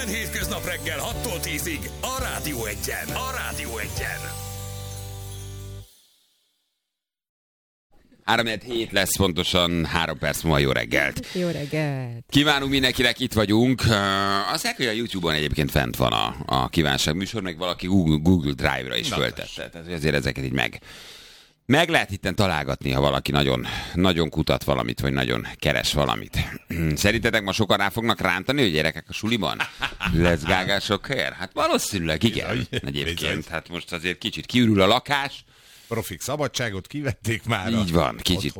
Minden hétköznap reggel 6-tól 10-ig a Rádió Egyen. A Rádió Egyen. 3-7 lesz pontosan 3 perc múlva. Jó reggelt! Jó reggelt! Kívánunk mindenkinek, itt vagyunk. Azt hogy a YouTube-on egyébként fent van a kívánság műsor, meg valaki Google Drive-ra is föltette. Tehát azért ezeket így meg lehet itten találgatni, ha valaki nagyon, nagyon kutat valamit, vagy nagyon keres valamit. Szerintetek ma sokan rá fognak rántani, hogy gyerekek a suliban? Lesz gágások helyen? Hát valószínűleg igen. Egyébként, hát most azért kicsit kiürül a lakás. Profik szabadságot kivették már. Így van, kicsit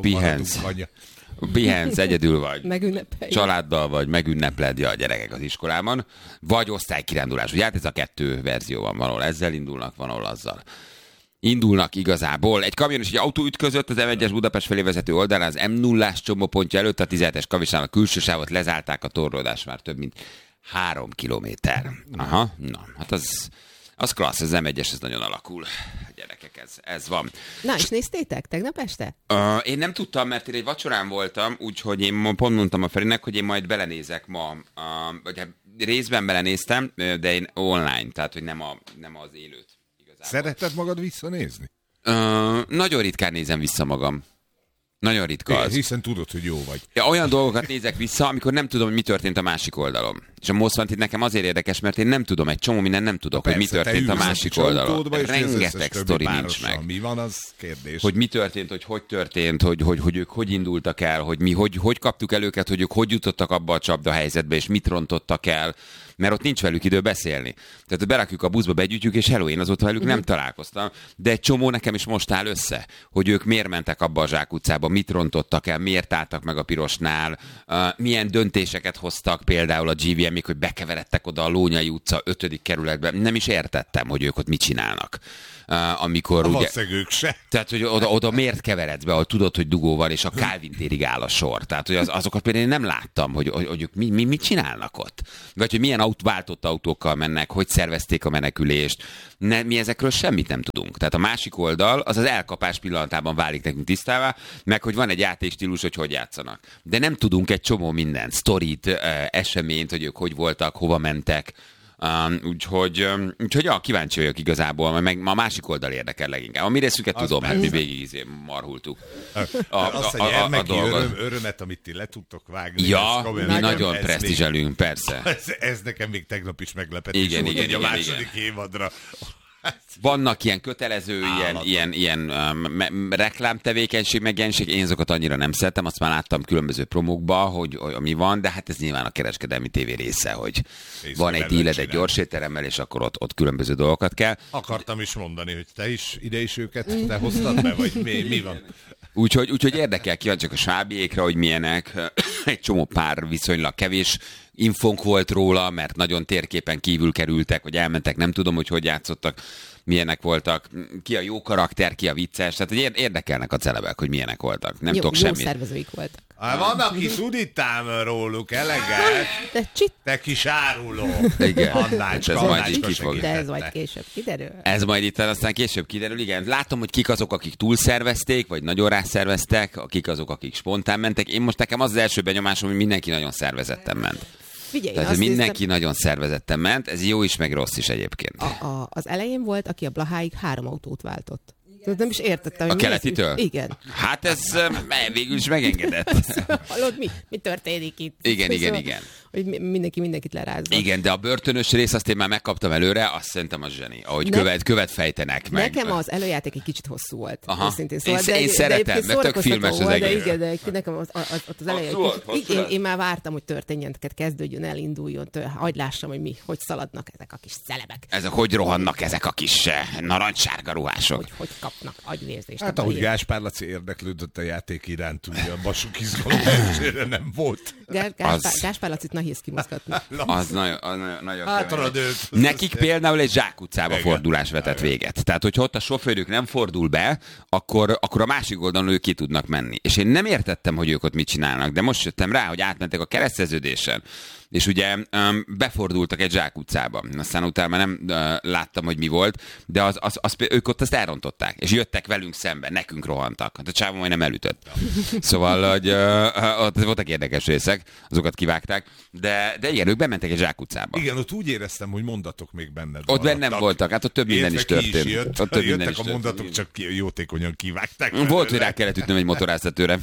pihensz, egyedül vagy, családdal vagy, megünnepled a gyerekek az iskolában, vagy osztálykirándulás. Ugye hát ez a 2 verzió van, valahol ezzel indulnak, valahol azzal. Indulnak igazából. Egy kamion és egy autó ütközött az M1-es Budapest felé vezető oldalán az M0-ás csomópontja előtt, a 17-es kavisnál a külső sávot lezárták, a torlódás már több mint 3 kilométer. Aha, na, hát az klassz, az M1-es, ez nagyon alakul. Gyerekek, ez van. Na, és néztétek tegnap este? Én nem tudtam, mert én egy vacsorán voltam, úgyhogy én pont mondtam a Ferinek, hogy én majd belenézek ma, vagy hát részben belenéztem, de én online, tehát hogy nem az élőt. Igazából. Szereted magad visszanézni? Nagyon ritkán nézem vissza magam. Nagyon ritka az. Hiszen tudod, hogy jó vagy. Ja, olyan dolgokat nézek vissza, amikor nem tudom, hogy mi történt a másik oldalon. És a Most Wanted nekem azért érdekes, mert én nem tudom, egy csomó minden nem tudok, hogy mi történt a másik oldalon. Rengeteg sztori nincs meg. Mi van, az kérdés. Hogy mi történt, hogy történt, hogy ők hogy indultak el, hogy mi hogy kaptuk el őket, hogy ők hogy jutottak abba a csapda helyzetbe, és mit rontottak el, mert ott nincs velük idő beszélni. Tehát berakjuk a buszba, begyűjtjük, és hello, én azóta velük nem találkoztam, de egy csomó nekem is most áll össze, hogy ők miért mentek abba a zsákutcába, mit rontottak el, miért álltak meg a pirosnál, milyen döntéseket hoztak például a GVM-ik, hogy bekeveredtek oda a Lónyai utca 5. kerületbe. Nem is értettem, hogy ők ott mit csinálnak. Amikor ugye, ők se. Tehát, hogy oda miért keveredsz be, ahol tudod, hogy dugó van, és a Kálvin térig áll a sor. Tehát, hogy azokat például én nem láttam, hogy ők mit csinálnak ott. Vagy hogy milyen váltott autókkal mennek, hogy szervezték a menekülést. Mi ezekről semmit nem tudunk. Tehát a másik oldal, az elkapás pillanatában válik nekünk tisztává, meg hogy van egy játékstílus, hogy játszanak. De nem tudunk egy csomó mindent, sztorit, eseményt, hogy ők hogy voltak, hova mentek. Úgyhogy kíváncsi vagyok igazából, meg a másik oldal érdekel leginkább. A mi részünket tudom, mert mi végig marhultuk a dolgot. Örömet, amit ti le tudtok vágni. Ja, mi nagyon presztízselünk, persze. Ez nekem még tegnap is meglepetés. Igen, a második évadra. Vannak ilyen kötelező, ilyen reklámtevékenység, megjelenség, én azokat annyira nem szeretem, azt már láttam különböző promókba, hogy mi van, de hát ez nyilván a kereskedelmi tévé része, hogy van egy díled egy gyors étteremmel, és akkor ott különböző dolgokat kell. Akartam is mondani, hogy te is ide is őket te hoztad be, vagy mi van? Úgyhogy érdekel, kíváncsiak a svábiékra, hogy milyenek, egy csomó pár viszonylag kevés infónk volt róla, mert nagyon térképen kívül kerültek, vagy elmentek, nem tudom, hogy játszottak, milyenek voltak, ki a jó karakter, ki a vicces, tehát érdekelnek a celebek, hogy milyenek voltak. Nem tudok semmit. Jó szervezőik voltak. Van, aki tudítám róluk eleget, te kis áruló. Igen, ez majd így kifog. De ez majd később kiderül. Ez majd itt aztán később kiderül, igen. Látom, hogy kik azok, akik túlszervezték, vagy nagyon rászerveztek, kik azok, akik spontán mentek. Én most nekem az első benyomásom, hogy mindenki nagyon szervezetten ment. Figyelj, tehát, hogy mindenki nagyon szervezetten ment, ez jó is, meg rossz is egyébként. Az elején volt, aki a Blaháig 3 autót váltott. Tehát nem is értettem, hogy a keletitől? Igen. Hát ez végül is megengedett. Hallod, mi történik itt? Igen. Hogy mindenkit lerázza. Igen, de a börtönös rész, azt én már megkaptam előre, azt szerintem az zseni. Ahogy követ fejtenek meg. Nekem az előjáték egy kicsit hosszú volt. Szóval, én szeretem, mert tök filmes az egész. De igen, de nekem az elején én már vártam, hogy történjen, kezdődjön, elinduljon, hagyd lássam, hogy hogy szaladnak ezek a kis celebek. Ezek hogy rohannak ezek a kis narancssárga ruhások. Hogy kapnak agyvérzést. Hát ahogy Gáspár Laci érdeklődött a játék iránt, ugye a basuk izgalom nem volt. Gáspár Lacit nehéz kimozgatni. Az nagyon hátrad őt. Nekik például egy zsákutcába fordulás vetett véget. Tehát, hogyha ott a sofőrük nem fordul be, akkor a másik oldalon ők ki tudnak menni. És én nem értettem, hogy ők ott mit csinálnak, de most jöttem rá, hogy átmentek a kereszteződésen. És ugye befordultak egy zsákutcába. Aztán utána nem láttam, hogy mi volt, de ők ott azt elrontották. és jöttek velünk szembe, nekünk rohantak. Hát a csávó majd nem elütött. Szóval, hogy ott voltak érdekes részek, azokat kivágták, de igen, ők bementek egy zsákutcába. Igen, ott úgy éreztem, hogy mondatok még benned. Ott bennem voltak, hát ott több minden is történt. Jöttek a mondatok, csak jótékonyan kivágták. Volt, hogy rá kellett ütnöm egy motoráztatőre.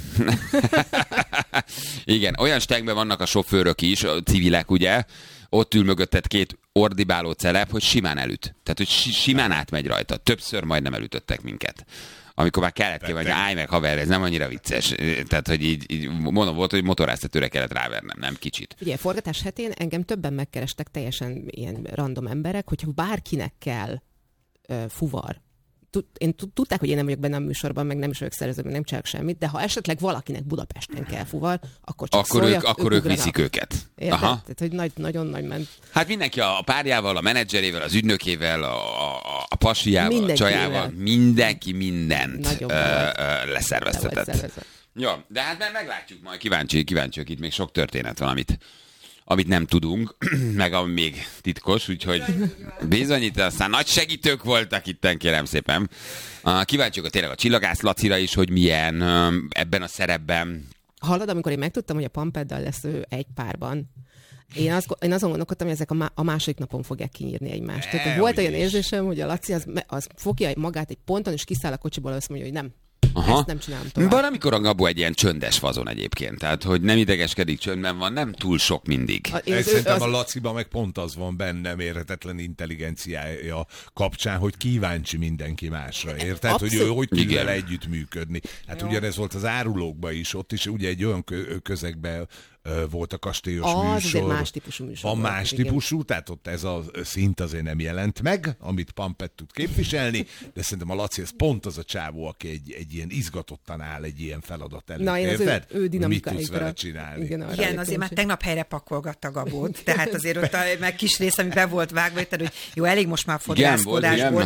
Igen, olyan stegben vannak a sofőrök is, a civilek, ugye, ott ül mögötted két ordibáló celeb, hogy simán elüt. Tehát, hogy simán átmegy rajta. Többször majdnem elütöttek minket. Amikor már kellett hogy állj meg, haver, ez nem annyira vicces. Tehát, hogy így mondom, volt, hogy motoráztatőre kellett rávernem, nem kicsit. Ugye, forgatás hetén engem többen megkerestek, teljesen ilyen random emberek, hogyha bárkinek kell fuvar. Tudták, hogy én nem vagyok benne a műsorban, meg nem is vagyok szervező, meg nem csinálok semmit, de ha esetleg valakinek Budapesten kell fuvar, akkor csak szóljak, akkor ők viszik őket. Aha. Tehát, hogy nagyon nagy ment. Hát mindenki a párjával, a menedzserével, az ügynökével, a pasiával, a csajával, mindenki mindent leszerveztetett. Ja, de hát meglátjuk majd, kíváncsiak, itt még sok történet van, amit nem tudunk, meg ami még titkos, úgyhogy bizonyít, aztán nagy segítők voltak itten, kérem szépen. Kíváncsiak tényleg a Csillagász Lacira is, hogy milyen ebben a szerepben. Hallod, amikor én megtudtam, hogy a Pampeddal lesz ő egy párban, én azon gondolkodtam, hogy ezek a második napon fogják kinyírni egymást. Tehát volt olyan érzésem, hogy a Laci az fogja magát egy ponton, és kiszáll a kocsiból, azt mondja, hogy nem. Aha. Ezt nem csinálom tovább. Van, amikor a Gabu egy ilyen csöndes fazon egyébként. Tehát, hogy nem idegeskedik, csöndben van, nem túl sok mindig. Szerintem a Laciban meg pont az van benne mérhetetlen intelligenciája kapcsán, hogy kíváncsi mindenki másra, érted? Hogy ő hogy tud vele együttműködni. Hát ugyanez volt az Árulókban is, ott is ugye egy olyan közegben volt a kastélyos műsor. Más típusú műsor. Más típusú, tehát ott ez a szint azért nem jelent meg, amit Pampett tud képviselni, de szerintem a Laci, ez pont az a csávó, aki egy ilyen izgatottan áll egy ilyen feladat előtt. Na, én az ő mit tudsz vele csinálni? Igen, azért már tegnap helyre pakolgatta Gabót, tehát azért ott meg kis rész, ami be volt vágva, hogy jó, elég most már fodrászkodásból,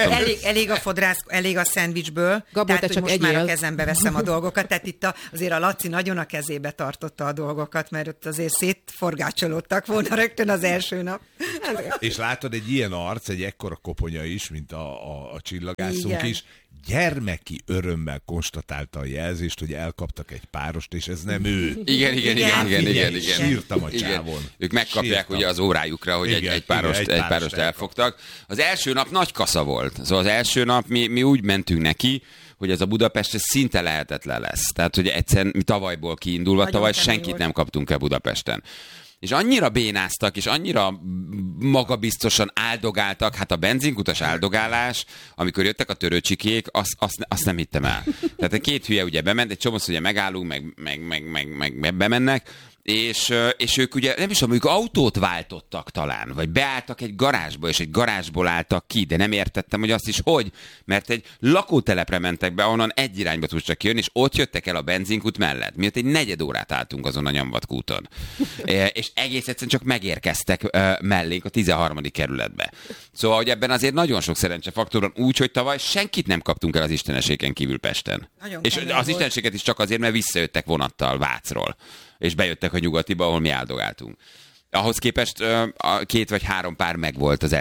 elég a szendvicsből, Gabó, tehát hogy most már egyél. A kezembe veszem a dolgokat, tehát itt azért a Laci nagyon a kezébe tartotta a dolgokat, mert ott azért szétforgácsolódtak volna rögtön az első nap. És látod, egy ilyen arc, egy ekkora koponya is, mint a csillagászunk Igen. is, gyermeki örömmel konstatálta a jelzést, hogy elkaptak egy párost, és ez nem ő. Igen. Sírtam a csávon. Ők megkapják ugye az órájukra, hogy egy párost elfogtak. Az első nap nagy kasza volt. Szóval az első nap mi úgy mentünk neki, hogy ez a Budapest ez szinte lehetetlen lesz. Tehát, hogy egyszerűen mi tavalyból kiindulva, tavaly senkit nem kaptunk el Budapesten. És annyira bénáztak, és annyira magabiztosan áldogáltak, hát a benzinkutas áldogálás, amikor jöttek a törőcsikék, azt nem hittem el. Tehát a két hülye ugye bement, egy csomószor ugye megállunk, meg bemennek, és ők ugye, nem is tudom, ők autót váltottak talán, vagy beálltak egy garázsba, és egy garázsból álltak ki, de nem értettem, hogy azt is hogy, mert egy lakótelepre mentek be, ahonnan egy irányba tudsz csak jönni, és ott jöttek el a benzinkút mellett. Miatt egy 4 órát álltunk azon a Nyomvatkúton. És egész egyszerűen csak megérkeztek mellénk a 13. kerületbe. Szóval, hogy ebben azért nagyon sok szerencsefaktor van, úgy, hogy tavaly senkit nem kaptunk el az isteneségen kívül Pesten. Nagyon és az isteneséget is csak azért, mert visszajöttek vonattal Vácról. És bejöttek a Nyugatiba, ahol mi áldogáltunk. Ahhoz képest 2 vagy 3 pár megvolt az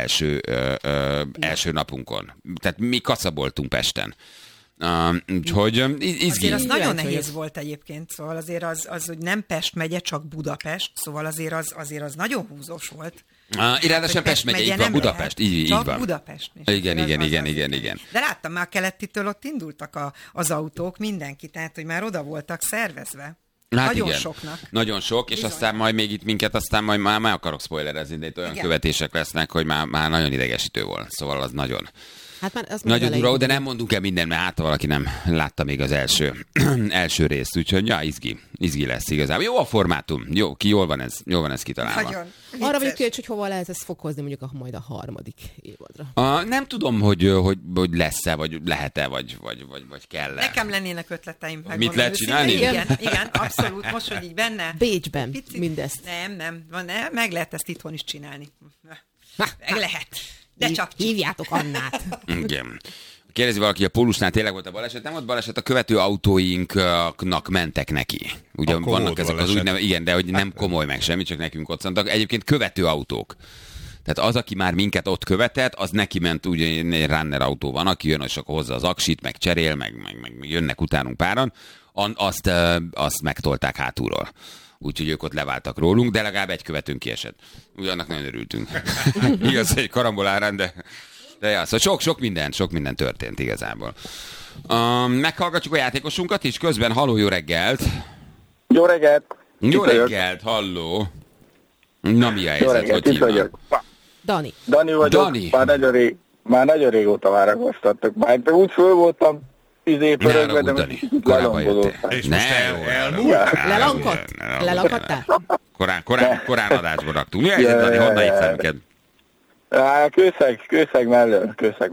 első napunkon. Tehát mi kaszaboltunk Pesten. Úgyhogy izgi. Azért az nagyon nehéz volt egyébként, szóval azért az, hogy nem Pest megye, csak Budapest, szóval azért az nagyon húzós volt. Ráadásul Pest megye, így van, Budapest, így csak van. Budapest. Igen. De láttam, már a Kelettitől ott indultak az autók, mindenki, tehát hogy már oda voltak szervezve. Hát nagyon igen. soknak. Nagyon sok, és aztán majd még itt minket, aztán majd már akarok spoilerezni, de itt olyan követések lesznek, hogy már nagyon idegesítő volt. Szóval az nagyon... Hát már az nagyon durva, de nem mondunk el mindent, mert hát valaki nem látta még az első részt, úgyhogy ja, izgi lesz igazából. Jó a formátum, jól van ez kitalálva. Nagyon. Arra vagyok kíváncsi, hogy hova lehet ezt fokozni mondjuk majd a 3. évadra. Nem tudom, hogy lesz-e, vagy lehet-e, vagy kell-e. Nekem lennének ötleteim. Mit lehet csinálni? Igen, abszolút. Most, hogy így benne. Bécsben mindezt. Nem. Meg lehet ezt itthon is csinálni. Meg lehet. De csak hívjátok Annát. Igen. Kérdezi valaki, a Pólusnál tényleg volt a baleset? Nem volt baleset, a követő autóinknak mentek neki. Ugyan vannak ezek az úgynevezett, igen, de hogy nem komoly meg semmi, csak nekünk ott szantak. Egyébként követő autók. Tehát az, aki már minket ott követett, az neki ment, ugye egy runner autó van, aki jön, és akkor hozza az aksit, meg cserél, meg jönnek utánunk páran, azt megtolták hátulról. Úgyhogy ők ott leváltak rólunk, de legalább egy követőnk kiesett. Úgy annak nagyon örültünk. Igaz, hogy karambolárán, de ja, szóval sok minden történt igazából. Meghallgatjuk a játékosunkat is közben. Halló, jó reggelt! Jó reggelt! Jó reggelt, halló! Na, mi a helyzet? Hogy hívnak? Dani. Dani vagyok. Dani. Már nagyon régóta várakoztattak. Már úgy föl voltam 10 év pörögve, de Dani. Korábban jöttél. És most elmúlt? Lelankadtál? Korán adásba raktunk. Mi a helyzet, Dani? Honnan hívsz minket? Kőszeg mellől.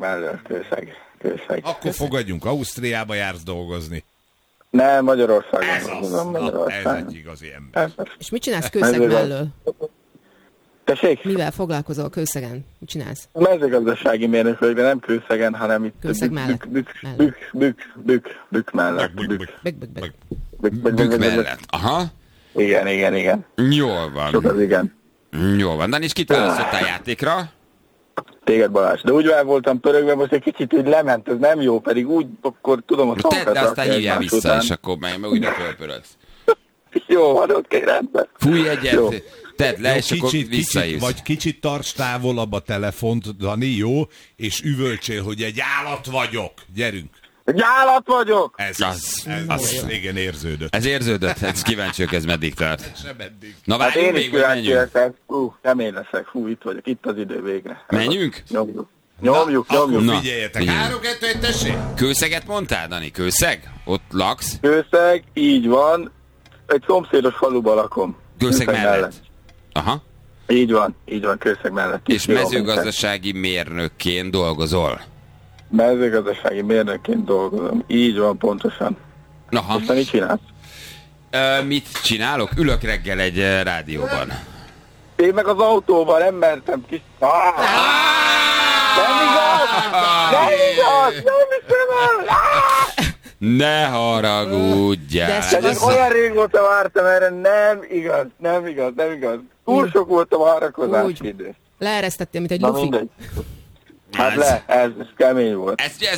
Akkor fogadjunk, Ausztriába jársz dolgozni. Nem, Magyarországon. Ez egy igazi ember. És mit csinálsz Kőszeg mellől? Tessék? Mivel foglalkozol Kőszegen? Mit csinálsz? A mezőgazdasági mérnök vagyok, de nem Kőszegen, hanem itt Kőszeg mellett. Bük mellett. Bükk mellett. Aha. Igen. Jól van. Sok az igen. Jól van. Dani, és kit választottál játékra? Téged, Balázs. De úgy voltam pörögve, most egy kicsit úgy lement, ez nem jó, pedig úgy, akkor tudom a Tedd, de aztán hívjál vissza, és akkor meg újra fölpörögsz. Jó, van, oké, rendben. Fújj egyet, Jó. tedd le, és akkor visszajössz. Vagy kicsit tarts távolabb a telefont, Dani, jó? És üvöltsél, hogy egy állat vagyok. Gyerünk. Egy állat vagyok! Ez igen érződött. Ez érződött, ez kíváncsiak, ez meddig tart. Sem eddig. Na Hát várjunk én is még, vagy menjünk? leszek. Kemény leszek. Itt vagyok. Itt az idő végre. Menjünk? Nyomjuk. Na, Figyeljetek, figyelj. 3, 2, 1, tessék! Kőszeget mondtál, Dani? Kőszeg? Ott laksz? Kőszeg, így van. Egy szomszédos faluban lakom. Kőszeg mellett? Aha. Így van, Kőszeg mellett. És mezőgazdasági mérnökként dolgozol? Mezőgazdasági mérnökként dolgozom. Így van, pontosan. Aha. És te mit csinálsz? Mit csinálok? Ülök reggel egy rádióban. Én meg az autóban nem mertem kis... Nem igaz! Nem hiszem el! Ne haragudjál! Olyan régóta vártam erre, nem igaz. Túl sok volt a várakozás idő. Leeresztettél, mint egy Na lufi. mindegy. Hát ez kemény volt. Ez